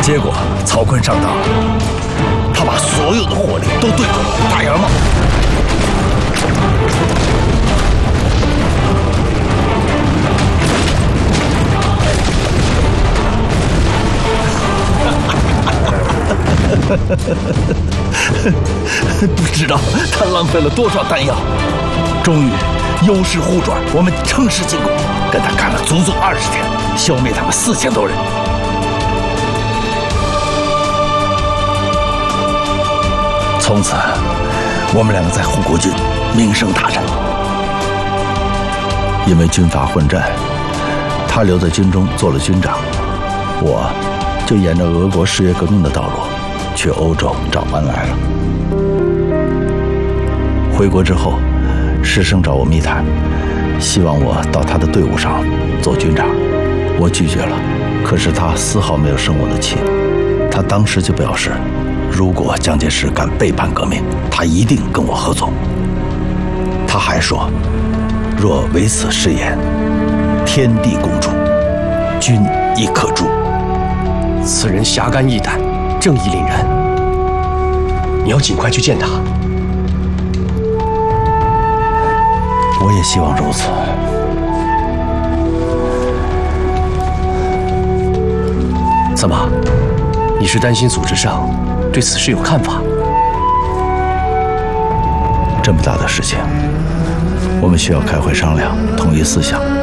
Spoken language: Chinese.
结果曹锟上当，他把所有的火力都对准了大檐帽。不知道他浪费了多少弹药。终于优势互转，我们乘势进攻，跟他干了足足20天，消灭他们4000多人。从此，我们两个在护国军名声大振。因为军阀混战，他留在军中做了军长，我就沿着俄国十月革命的道路去欧洲找安来了。回国之后，师生找我密谈，希望我到他的队伍上做军长，我拒绝了。可是他丝毫没有生我的气，他当时就表示，如果蒋介石敢背叛革命，他一定跟我合作。他还说，若为此誓言，天地共诛，君亦可诛。 此人侠肝义胆，正义凛然，你要尽快去见他。 我也希望如此。 怎么，你是担心组织上对此事有看法？ 这么大的事情，我们需要开会商量，统一思想。